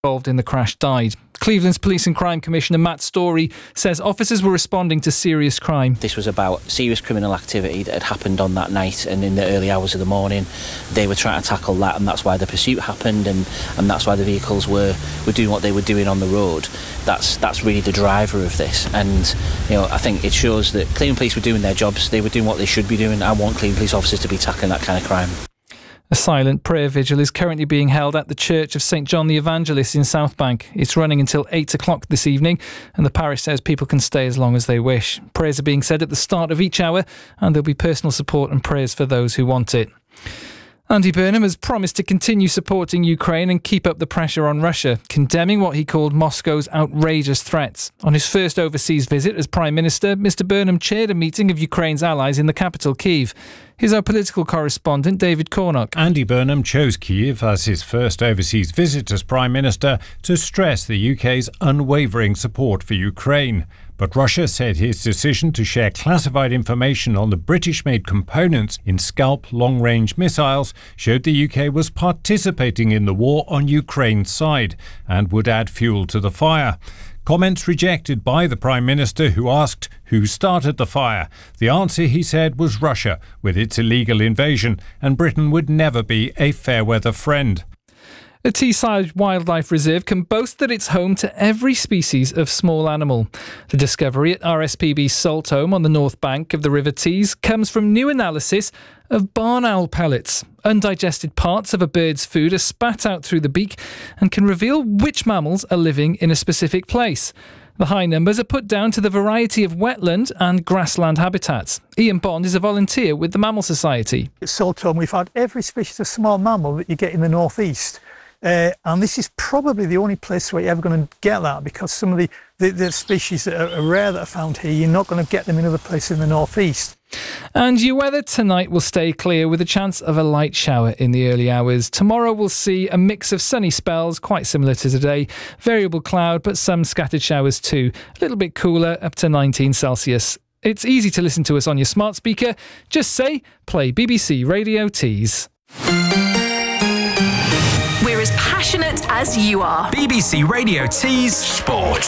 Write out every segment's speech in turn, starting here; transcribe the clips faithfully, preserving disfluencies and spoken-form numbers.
involved in the crash died. Cleveland's Police and Crime Commissioner Matt Story says officers were responding to serious crime. This was about serious criminal activity that had happened on that night, and in the early hours of the morning they were trying to tackle that, and that's why the pursuit happened, and, and that's why the vehicles were, were doing what they were doing on the road. That's that's really the driver of this, and you know I think it shows that Cleveland Police were doing their jobs. They were doing what they should be doing. I want Cleveland Police officers to be tackling that kind of crime. A silent prayer vigil is currently being held at the Church of Saint John the Evangelist in Southbank. It's running until eight o'clock this evening, and the parish says people can stay as long as they wish. Prayers are being said at the start of each hour, and there'll be personal support and prayers for those who want it. Andy Burnham has promised to continue supporting Ukraine and keep up the pressure on Russia, condemning what he called Moscow's outrageous threats. On his first overseas visit as Prime Minister, Mr Burnham chaired a meeting of Ukraine's allies in the capital, Kyiv. Here's our political correspondent, David Cornock. Andy Burnham chose Kyiv as his first overseas visit as Prime Minister to stress the U K's unwavering support for Ukraine. But Russia said his decision to share classified information on the British-made components in Scalp long-range missiles showed the U K was participating in the war on Ukraine's side and would add fuel to the fire. Comments rejected by the Prime Minister, who asked who started the fire. The answer, he said, was Russia with its illegal invasion, and Britain would never be a fair-weather friend. A Teesside Wildlife Reserve can boast that it's home to every species of small animal. The discovery at R S P B Saltholme on the north bank of the River Tees comes from new analysis of barn owl pellets. Undigested parts of a bird's food are spat out through the beak and can reveal which mammals are living in a specific place. The high numbers are put down to the variety of wetland and grassland habitats. Ian Bond is a volunteer with the Mammal Society. At Saltholme, we've had every species of small mammal that you get in the northeast. Uh, and this is probably the only place where you're ever going to get that, because some of the, the, the species that are rare that are found here, you're not going to get them in other places in the northeast. And your weather tonight will stay clear with a chance of a light shower in the early hours. Tomorrow we'll see a mix of sunny spells, quite similar to today. Variable cloud, but some scattered showers too. A little bit cooler, up to nineteen Celsius. It's easy to listen to us on your smart speaker. Just say, play B B C Radio Tees. We're as passionate as you are. B B C Radio Tees Sport.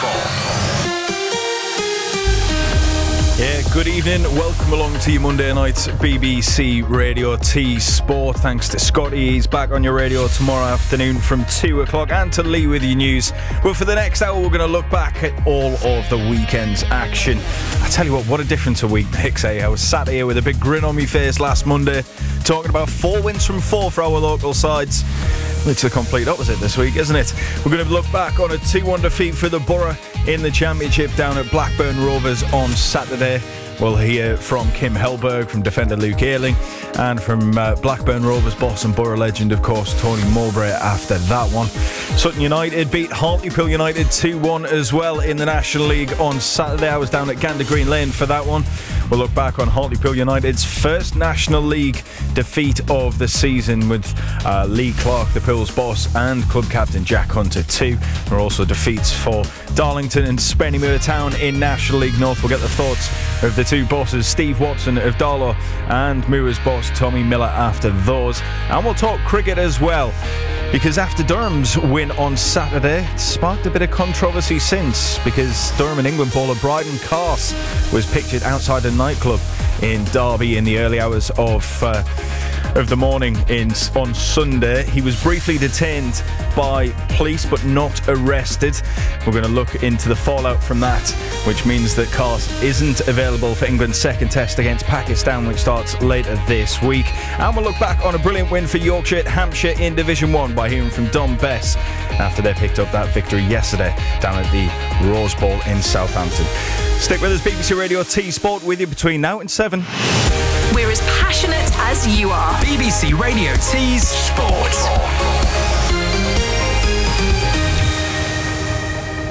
Yeah, good evening. Welcome along to your Monday night B B C Radio Tees Sport. Thanks to Scotty. He's back on your radio tomorrow afternoon from two o'clock, and to Lee with your news. But for the next hour, we're going to look back at all of the weekend's action. I tell you what, what a difference a week makes, eh? I was sat here with a big grin on my face last Monday, talking about four wins from four for our local sides. It's the complete opposite this week, isn't it? We're going to look back on a two one defeat for the Borough in the Championship down at Blackburn Rovers on Saturday. We'll hear from Kim Hellberg, from defender Luke Ayling, and from uh, Blackburn Rovers boss and Borough legend, of course, Tony Mowbray after that one. Sutton United beat Hartlepool United two one as well in the National League on Saturday. I was down at Gander Green Lane for that one. We'll look back on Hartlepool United's first National League defeat of the season, with uh, Lee Clark, the Pools boss, and club captain Jack Hunter too. There are also defeats for Darlington and Spennymoor Town in National League North. We'll get the thoughts of the two bosses, Steve Watson of Darlow and Moors boss Tommy Miller after those. And we'll talk cricket as well, because after Durham's win on Saturday, it sparked a bit of controversy since, because Durham and England bowler Bryden Carse was pictured outside a nightclub in Derby in the early hours of uh, of the morning in on Sunday. He was briefly detained by police but not arrested. We're going to look into the fallout from that, which means that Carse isn't available for England's second test against Pakistan, which starts later this week. And we'll look back on a brilliant win for Yorkshire at Hampshire in Division one by hearing from Dom Bess after they picked up that victory yesterday down at the Rose Bowl in Southampton. Stick with us, B B C Radio T Sport, with you between now and seven. We're as passionate as you are. B B C Radio Tees Sport.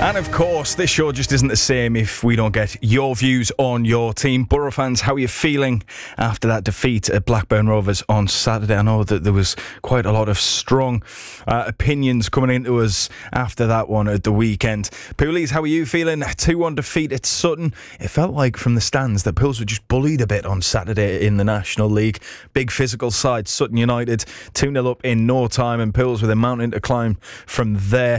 And of course, this show just isn't the same if we don't get your views on your team. Borough fans, how are you feeling after that defeat at Blackburn Rovers on Saturday? I know that there was quite a lot of strong uh, opinions coming into us after that one at the weekend. Poolies, how are you feeling? two one defeat at Sutton. It felt like from the stands that Pools were just bullied a bit on Saturday in the National League. Big physical side, Sutton United, two nil up in no time, and Pools with a mountain to climb from there.